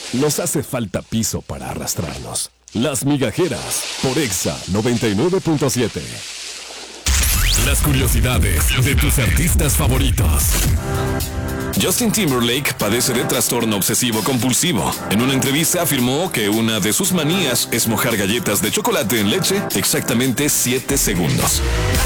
nos hace falta piso para arrastrarnos. Las Migajeras, por Exa 99.7. Las curiosidades de tus artistas favoritos. Justin Timberlake padece de trastorno obsesivo compulsivo. En una entrevista afirmó que una de sus manías es mojar galletas de chocolate en leche exactamente 7 segundos.